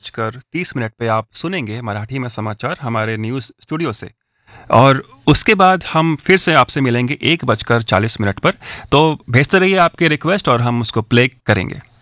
11:30 पे आप सुनेंगे मराठी में समाचार हमारे न्यूज़ स्टूडियो से। और उसके बाद हम फिर से आपसे मिलेंगे 1:40 पर। तो भेजते रहिए आपके रिक्वेस्ट और हम उसको प्ले करेंगे।